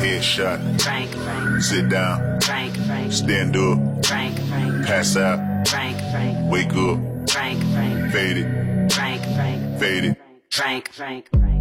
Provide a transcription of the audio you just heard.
headshot, Frank, Frank, sit down, Frank, Frank, stand up, Frank, Frank, pass out, Frank, Frank, wake up, Frank, Frank, fade it, Frank, Frank, fade it. Frank, Frank.